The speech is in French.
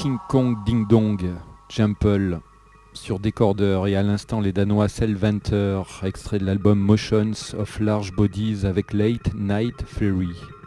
King Kong Ding Dong, Jumple, sur décordeur, et à l'instant les Danois Selventer, extrait de l'album Motions of Large Bodies avec Late Night Fury.